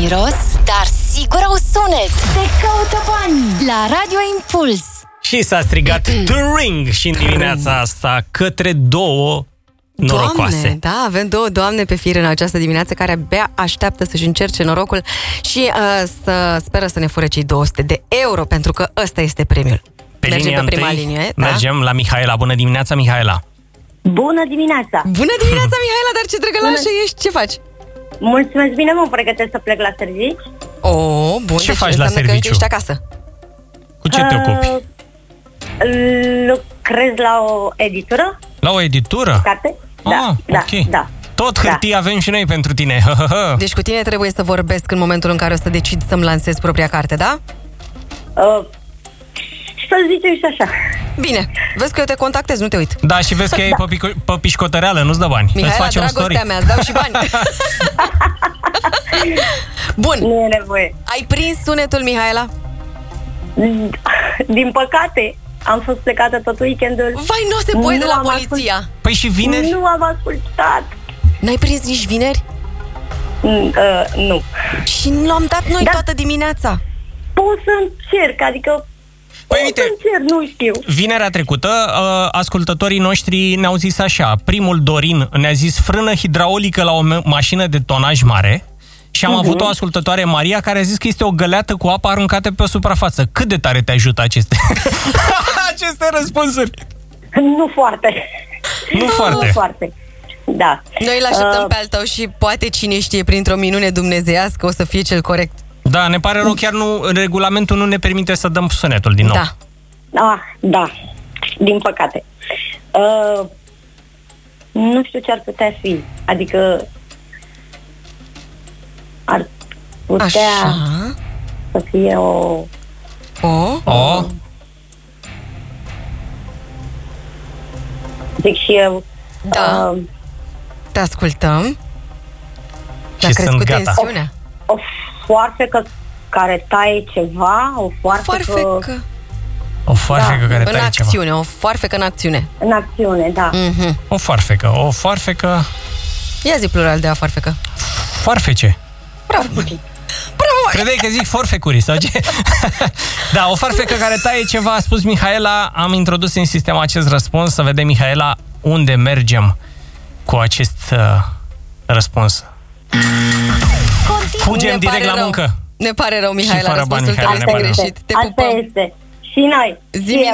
miros, dar sigur au sunet. Te caută banii la Radio Impuls. Și s-a strigat to ring și în dimineața asta către două norocoase. Doamne, da, avem două doamne pe fir în această dimineață care abia așteaptă să-și încerce norocul și speră să ne fure cei 200 de euro, pentru că ăsta este premiul. Mergem pe prima linie. Mergem la Mihaela. Bună dimineața, Mihaela! Bună dimineața! Bună dimineața, Mihaela, dar ce drăgălașă ești, ce faci? Mulțumesc bine, mă pregătesc să plec la serviciu. Bun, Ce deci faci la înseamnă că serviciu? ești acasă. Cu ce te ocupi? Lucrez la o editură. La o editură? Carte? Da, ok. da. Tot hârtie avem și noi pentru tine. Deci cu tine trebuie să vorbesc în momentul în care o să decid să-mi lansez propria carte, da? Să zicem și așa. Bine, vezi că eu te contactez, nu te uit. Da, și vezi că e pe pișcotăreală, nu-ți dă bani. Mihaela, dragostea mea, îți dau și bani. Bun. Nu e nevoie. Ai prins sunetul, Mihaela? Din păcate, am fost plecată tot weekendul. Vai, nu se poate de la poliția. Păi și vineri? Nu am ascultat. N-ai prins nici vineri? Nu. Și l-am dat noi toată dimineața. Pot să încerc, adică Păi uite, nu știu. vinerea trecută, ascultătorii noștri ne-au zis așa. Primul, Dorin, ne-a zis frână hidraulică la o mașină de tonaj mare. Și am avut o ascultătoare, Maria, care a zis că este o găleată cu apă aruncată pe o suprafață. Cât de tare te ajută aceste răspunsuri? Nu foarte. Nu foarte. Da. Noi îl așteptăm pe al tău și poate cine știe, printr-o minune dumnezeiască o să fie cel corect. Da, ne pare rău, chiar nu, regulamentul nu ne permite să dăm sunetul din nou. Da. Din păcate. Nu știu ce ar putea fi. Adică ar putea să fie o... Zic și eu. Da. Te ascultăm. Și sunt gata. Tensiunea. O foarfecă care taie ceva, o foarfecă... O foarfecă care taie ceva. Acțiune, o foarfecă în acțiune. În acțiune, da. O foarfecă. Ia zi plural de a foarfecă. Foarfece. Bravo. Credeai că zic forfecuri sau ce? Da, o foarfecă care taie ceva, a spus Mihaela. Am introdus în sistem acest răspuns. Să vedem, Mihaela, unde mergem cu acest răspuns. Fugem direct la muncă. Ne pare rău, Mihaela, răspunsul tău este greșit. Asta este. Și noi.